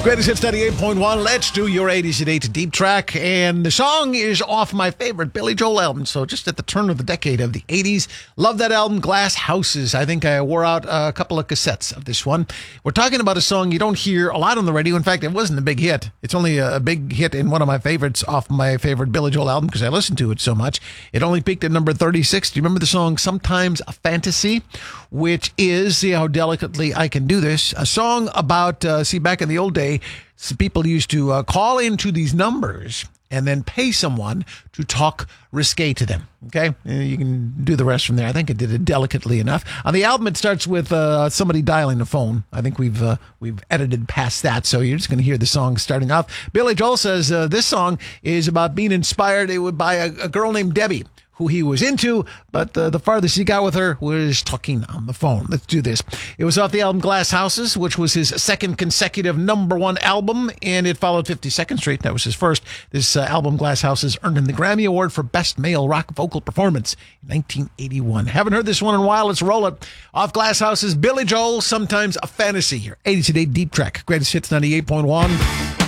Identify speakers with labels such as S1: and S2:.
S1: Greatest Hits 98.1. Let's do your 80s at 8 deep track. And the song is off my favorite Billy Joel album. So just at the turn of the decade of the 80s. Love that album, Glass Houses. I think I wore out a couple of cassettes of this one. We're talking about a song you don't hear a lot on the radio. In fact, it wasn't a big hit. It's only a big hit in one of my favorites off my favorite Billy Joel album because I listened to it so much. It only peaked at number 36. Do you remember the song Sometimes a Fantasy? Which is, see how delicately I can do this, a song about, back in the old day, people used to call into these numbers and then pay someone to talk risque to them. Okay? You can do the rest from there. I think it did it delicately enough. On the album, it starts with somebody dialing the phone. I think we've edited past that, so you're just going to hear the song starting off. Billy Joel says this song is about being inspired by a girl named Debbie, who he was into, but the farthest he got with her was talking on the phone. Let's do this. It was off the album Glass Houses, which was his second consecutive number one album, and it followed 52nd Street. That was his first. This album, Glass Houses, earned him the Grammy Award for Best Male Rock Vocal Performance in 1981. Haven't heard this one in a while. Let's roll it. Off Glass Houses, Billy Joel, Sometimes a Fantasy here. 80 Today Deep Track. Greatest Hits 98.1.